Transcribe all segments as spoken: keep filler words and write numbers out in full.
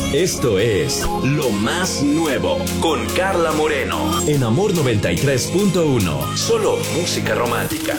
Esto es Lo Más Nuevo con Carla Moreno en Amor noventa y tres punto uno. Solo música romántica.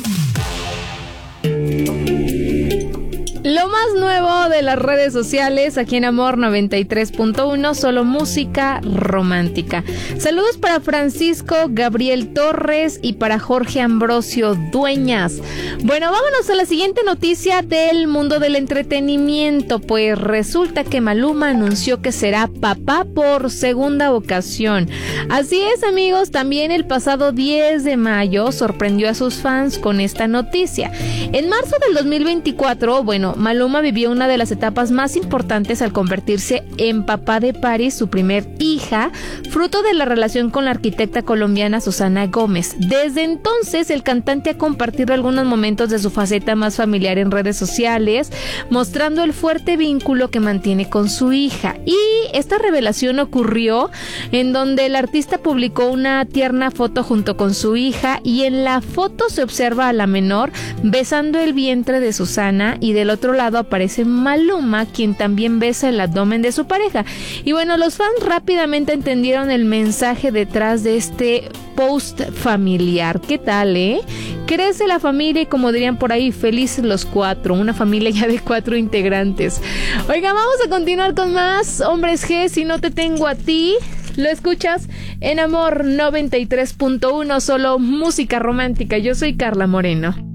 Lo más nuevo de las redes sociales aquí en Amor noventa y tres punto uno, solo música romántica. Saludos para Francisco Gabriel Torres y para Jorge Ambrosio Dueñas. Bueno, vámonos a la siguiente noticia del mundo del entretenimiento. Pues resulta que Maluma anunció que será papá por segunda ocasión. Así es, amigos, también el pasado diez de mayo sorprendió a sus fans con esta noticia. En marzo del dos mil veinticuatro, bueno, Maluma vivió una de las etapas más importantes al convertirse en papá de Paris, su primer hija, fruto de la relación con la arquitecta colombiana Susana Gómez. Desde entonces, el cantante ha compartido algunos momentos de su faceta más familiar en redes sociales, mostrando el fuerte vínculo que mantiene con su hija. Y esta revelación ocurrió en donde el artista publicó una tierna foto junto con su hija, y en la foto se observa a la menor besando el vientre de Susana, y del otro lado aparece Maluma, quien también besa el abdomen de su pareja. Y bueno, los fans rápidamente entendieron el mensaje detrás de este post familiar. ¿Qué tal, eh? Crece la familia y, como dirían por ahí, felices los cuatro. Una familia ya de cuatro integrantes. Oiga, vamos a continuar con más Hombres G, Si No Te Tengo a Ti. Lo escuchas en Amor noventa y tres punto uno, solo música romántica. Yo soy Carla Moreno.